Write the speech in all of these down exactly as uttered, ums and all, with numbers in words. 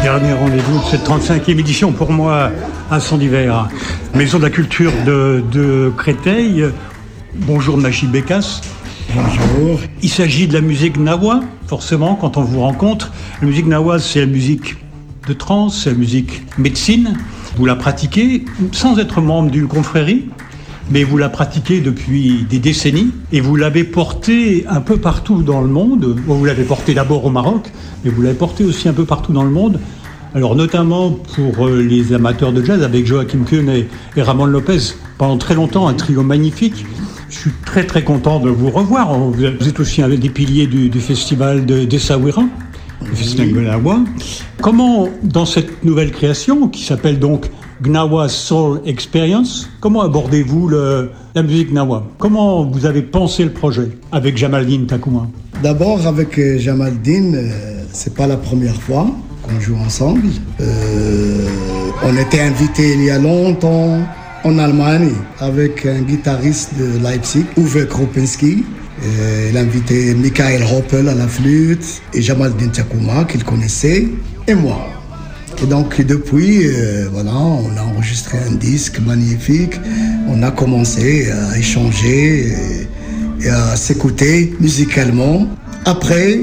Dernier rendez-vous de cette trente-cinquième édition pour moi à Son d'Hiver. Maison de la culture de, de Créteil. Bonjour Machi Bécasse. Bonjour. Il s'agit de la musique gnawa, forcément, quand on vous rencontre. La musique gnawa, c'est la musique de trance, c'est la musique médecine. Vous la pratiquez sans être membre d'une confrérie, mais vous la pratiquez depuis des décennies et vous l'avez portée un peu partout dans le monde. Vous l'avez portée d'abord au Maroc, mais vous l'avez portée aussi un peu partout dans le monde. Alors notamment pour les amateurs de jazz avec Joachim Kuhn et, et Ramon Lopez, pendant très longtemps, un trio magnifique. Je suis très très content de vous revoir. Vous êtes aussi un des piliers du, du festival de, d'Essaouira, le festival Gnawa. Comment, dans cette nouvelle création, qui s'appelle donc Gnawa Soul Experience, comment abordez-vous le, la musique gnawa? Comment vous avez pensé le projet avec Jamaldine Tackouma? D'abord, avec Jamaldine, euh, c'est pas la première fois qu'on joue ensemble. Euh, on était invités il y a longtemps en Allemagne avec un guitariste de Leipzig, Uwe Kropinski. Euh, il a invité Michael Hoppel à la flûte et Jamaldine Tackouma qu'il connaissait et moi. Et donc depuis, euh, voilà, on a enregistré un disque magnifique. On a commencé à échanger et, et à s'écouter musicalement. Après,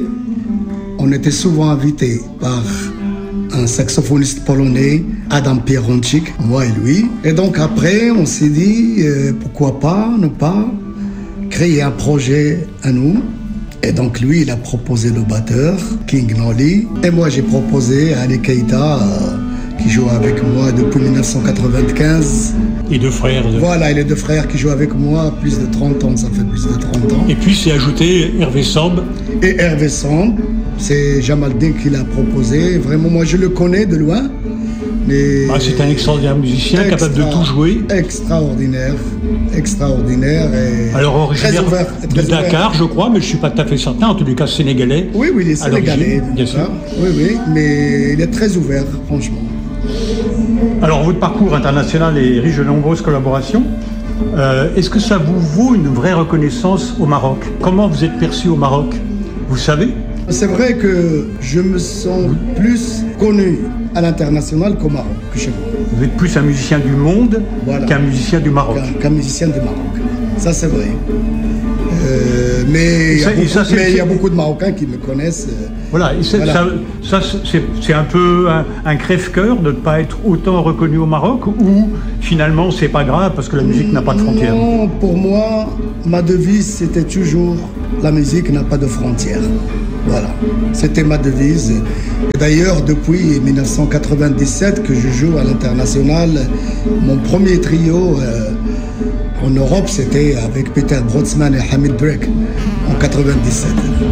on était souvent invités par un saxophoniste polonais, Adam Pieroncik, moi et lui. Et donc après, on s'est dit, euh, pourquoi pas ne pas créer un projet à nous. Et donc lui, il a proposé le batteur, King Nolly. Et moi, j'ai proposé Ali Keita, euh, qui joue avec moi depuis dix-neuf cent quatre-vingt-quinze. Et deux frères. De... Voilà, et les deux frères qui jouent avec moi plus de trente ans, ça fait plus de trente ans. Et puis c'est ajouté Hervé Samb. Et Hervé Samb, c'est Jamaldine qui l'a proposé. Vraiment, moi, je le connais de loin. Mais ah, c'est un extraordinaire musicien, extra, capable de tout jouer. Extraordinaire, extraordinaire. Et alors originaire très ouvert, très de Dakar, ouvert. Je crois, mais je ne suis pas tout à fait certain, en tous les cas sénégalais. Oui, oui, il est sénégalais, bien sûr. Oui, oui, mais il est très ouvert, franchement. Alors votre parcours international est riche de nombreuses collaborations. Euh, est-ce que ça vous vaut une vraie reconnaissance au Maroc? Comment vous êtes perçu au Maroc? Vous savez? C'est vrai que je me sens oui. plus connu à l'international qu'au Maroc, que chez moi. Vous êtes plus un musicien du monde voilà. qu'un musicien du Maroc. Qu'un, qu'un musicien du Maroc. Ça, c'est vrai. Euh, mais il y, y, y a beaucoup de Marocains qui me connaissent. Voilà, et voilà. Ça, ça c'est, c'est un peu un, un crève-cœur de ne pas être autant reconnu au Maroc, ou finalement c'est pas grave parce que la musique n'a pas de frontières? Non, pour moi, ma devise c'était toujours la musique n'a pas de frontières. Voilà, c'était ma devise. Et d'ailleurs, depuis dix-neuf cent quatre-vingt-dix-sept que je joue à l'international, mon premier trio euh, en Europe, c'était avec Peter Brotzmann et Hamid Breck en quatre-vingt-dix-sept.